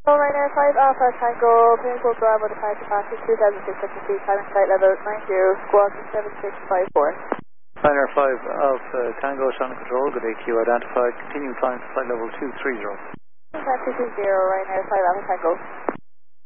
So Ryanair 5 Alpha Tango, Pinnacle Bravo, departure passage 2600 feet, climbing flight level 90, squawk 7654. Ryanair 5 Alpha Tango, Shannon Control, good AQ identified, continue climb to flight level 230. Contact 220, Ryanair 5 Alpha Tango.